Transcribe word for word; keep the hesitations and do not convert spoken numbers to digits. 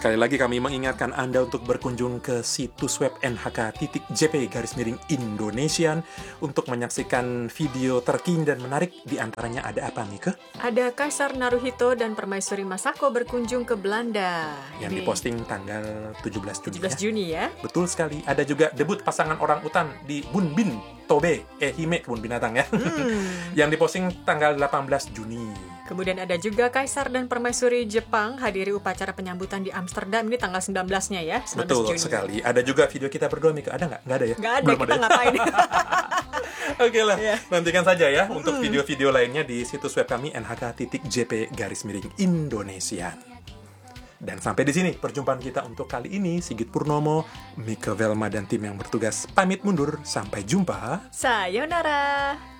Sekali lagi kami mengingatkan Anda untuk berkunjung ke situs web n h k titik j p garis miring Indonesian untuk menyaksikan video terkini dan menarik. Di antaranya ada apa, Mika? Ada Kaisar Naruhito dan Permaisuri Masako berkunjung ke Belanda. Yang Ini diposting tanggal tujuh belas Juni. tujuh belas ya? Juni ya. Betul sekali. Ada juga debut pasangan orang utan di Bunbin Tobe Ehime, kebun binatang ya. Hmm. Yang diposting tanggal delapan belas Juni. Kemudian ada juga Kaisar dan Permaisuri Jepang hadiri upacara penyambutan di Amsterdam. Ini tanggal sembilan belasnya ya, sembilan belas Betul Juni. sekali. Ada juga video kita berdua, Mika. Ada nggak? Nggak ada ya? Nggak ada, Belum kita ya? ngapain? Oke lah, Yeah. nantikan saja ya untuk video-video lainnya di situs web kami n h k titik j p garis miring Indonesia. Dan sampai di sini perjumpaan kita untuk kali ini. Sigit Purnomo, Mika Velma dan tim yang bertugas pamit mundur. Sampai jumpa. Sayonara.